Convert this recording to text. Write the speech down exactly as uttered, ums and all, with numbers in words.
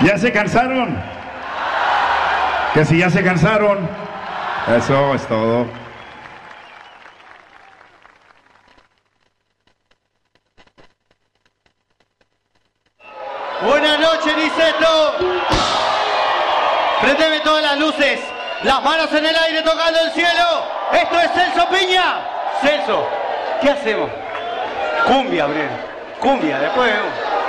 ¿Ya se cansaron? Que si ya se cansaron. Eso es todo. Buenas noches, Niceto. Prendeme todas las luces. Las manos en el aire tocando el cielo. Esto es Celso Piña. Celso, ¿qué hacemos? Cumbia, Brian. Cumbia, después vemos.